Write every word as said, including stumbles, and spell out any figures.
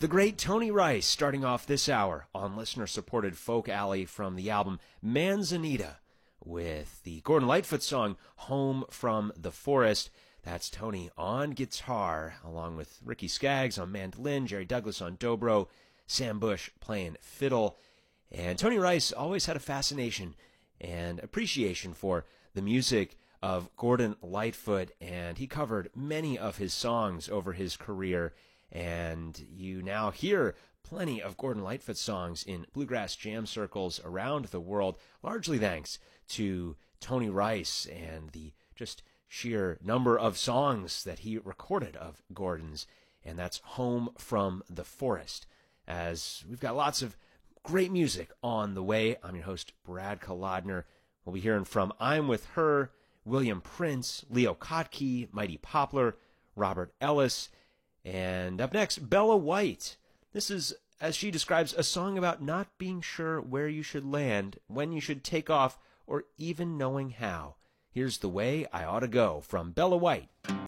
The great Tony Rice starting off this hour on listener-supported Folk Alley from the album Manzanita with the Gordon Lightfoot song Home from the Forest. That's Tony on guitar, along with Ricky Skaggs on mandolin, Jerry Douglas on dobro, Sam Bush playing fiddle. And Tony Rice always had a fascination and appreciation for the music of Gordon Lightfoot, and he covered many of his songs over his career. And you now hear plenty of Gordon Lightfoot songs in bluegrass jam circles around the world, largely thanks to Tony Rice and the just sheer number of songs that he recorded of Gordon's. And that's Home from the Forest. As we've got lots of great music on the way, I'm your host, Brad Kolodner. We'll be hearing from I'm With Her, William Prince, Leo Kottke, Mighty Poplar, Robert Ellis, and up next, Bella White. This is, as she describes, a song about not being sure where you should land, when you should take off, or even knowing how. Here's The Way I Ought to Go from Bella White.